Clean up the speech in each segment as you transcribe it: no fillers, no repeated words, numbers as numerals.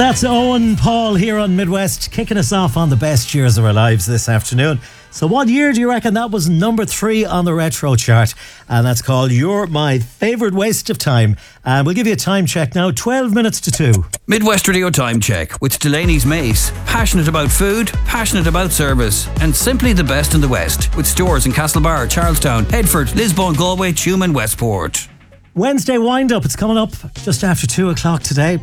That's Owen Paul here on Midwest, kicking us off on the best years of our lives this afternoon. So what year do you reckon that was number 3 on the retro chart? And that's called You're My Favourite Waste of Time. And we'll give you a time check now, 12 minutes to 2. Midwest Radio Time Check with Delaney's Mace. Passionate about food, passionate about service, and simply the best in the West. With stores in Castlebar, Charlestown, Headford, Lisbon, Galway, Tuam and Westport. Wednesday wind-up, it's coming up just after 2 o'clock today.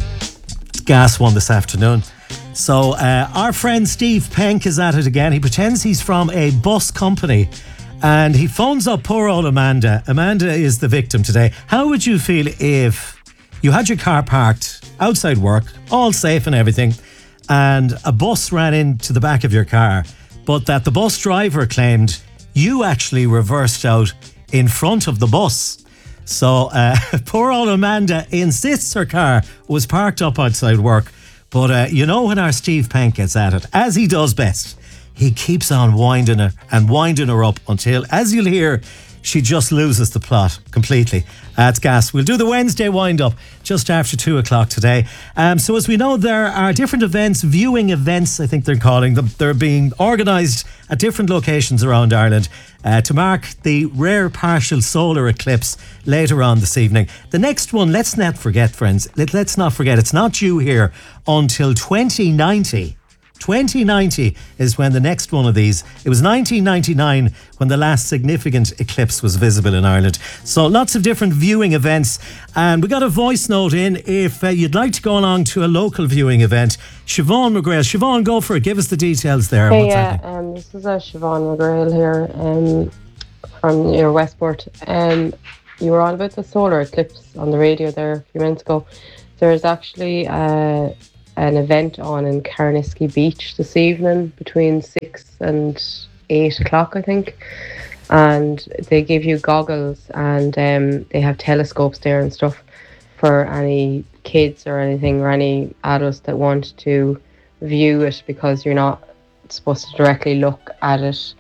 Gas one this afternoon. So our friend Steve Penk is at it again. He pretends he's from a bus company and he phones up poor old Amanda. Amanda is the victim today. How would you feel if you had your car parked outside work, all safe and everything, and a bus ran into the back of your car, but that the bus driver claimed you actually reversed out in front of the bus? So poor old Amanda insists her car was parked up outside work. But you know, when our Steve Penk gets at it, as he does best, he keeps on winding her up until, as you'll hear, she just loses the plot completely. It's gas. We'll do the Wednesday wind-up just after 2 o'clock today. So as we know, there are different events, viewing events, I think they're calling them. They're being organised at different locations around Ireland to mark the rare partial solar eclipse later on this evening. The next one, let's not forget, friends, let's not forget, it's not due here until 2090. 2090 is when the next one of these. It was 1999 when the last significant eclipse was visible in Ireland. So lots of different viewing events, and we got a voice note in if you'd like to go along to a local viewing event. Siobhan McGrail. Siobhan, go for it. Give us the details there. Hey, this is Siobhan McGrail here from near Westport. You were on about the solar eclipse on the radio there a few minutes ago. There's actually an event on in Carnisky Beach this evening between 6 and 8 o'clock, I think. And they give you goggles and they have telescopes there and stuff for any kids or anything or any adults that want to view it, because you're not supposed to directly look at it.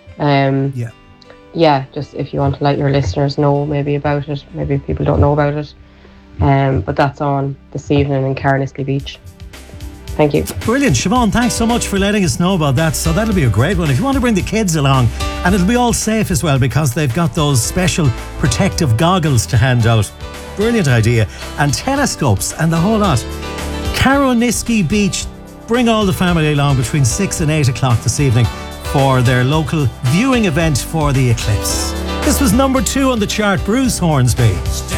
Just if you want to let your listeners know maybe about it. Maybe people don't know about it. But that's on this evening in Carnisky Beach. Thank you. Brilliant. Siobhan, thanks so much for letting us know about that. So that'll be a great one if you want to bring the kids along, and it'll be all safe as well because they've got those special protective goggles to hand out. Brilliant idea. And telescopes and the whole lot. Carnisky Beach, bring all the family along between 6 and 8 o'clock this evening for their local viewing event for the eclipse. This was number 2 on the chart, Bruce Hornsby.